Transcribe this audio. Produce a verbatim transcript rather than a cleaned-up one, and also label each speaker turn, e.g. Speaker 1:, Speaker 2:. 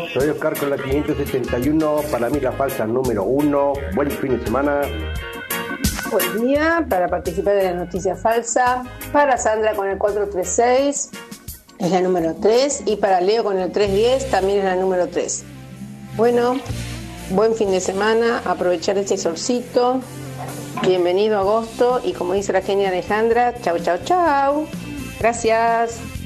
Speaker 1: Soy Oscar con la quinientos setenta y uno, para mí la falsa número uno. Buen fin de semana.
Speaker 2: Buen día, para participar de la noticia falsa. Para Sandra con el cuatrocientos treinta y seis, es la número tres. Y para Leo con el trescientos diez, también es la número tres. Bueno, buen fin de semana, aprovechar este solcito. Bienvenido a agosto y como dice la genia Alejandra, chau, chau, chau. Gracias.